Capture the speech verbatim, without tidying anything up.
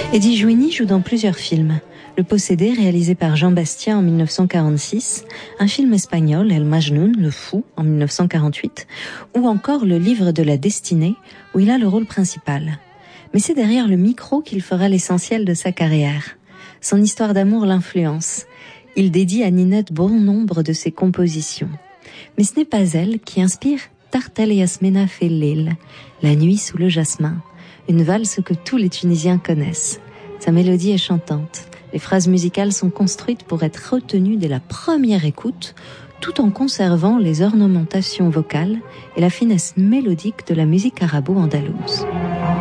Eddie Jouini joue dans plusieurs films. Le Possédé, réalisé par Jean Bastien en mille neuf cent quarante-six, un film espagnol, El Majnun, le Fou, en mille neuf cent quarante-huit, ou encore Le Livre de la Destinée, où il a le rôle principal. Mais c'est derrière le micro qu'il fera l'essentiel de sa carrière. Son histoire d'amour l'influence. Il dédie à Ninette bon nombre de ses compositions. Mais ce n'est pas elle qui inspire Tartel Yasmena Fellil, La nuit sous le jasmin, une valse que tous les Tunisiens connaissent. Sa mélodie est chantante. Les phrases musicales sont construites pour être retenues dès la première écoute, tout en conservant les ornementations vocales et la finesse mélodique de la musique arabo-andalouse.